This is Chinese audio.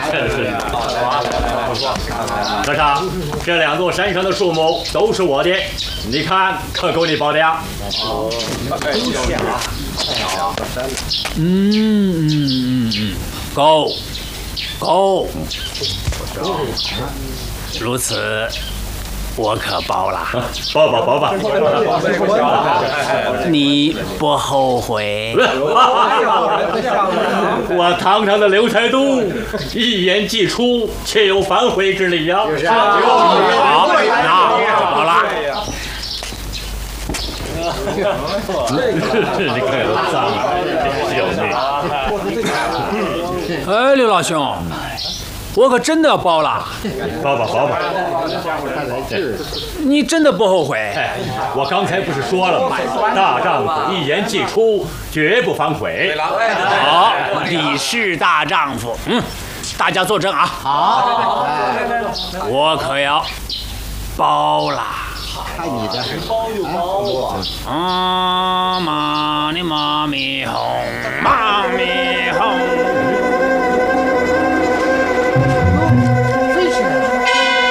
真是科长，这2座山上的树木都是我的，你看可够你包的呀？ 够。如此，我可包了。 包吧。 你不后悔？ 我堂堂的刘才都，一言既出，切有反悔之理呀。 好，那我包了。 这个脏有命。 哎，刘老兄，我可真的要包了。 包吧。 你真的不后悔？ 我刚才不是说了吗？大丈夫一言既出，绝不反悔。 好，你是大丈夫。大家作证啊。好。我可要包了。 看你的， 妈咪红，妈咪。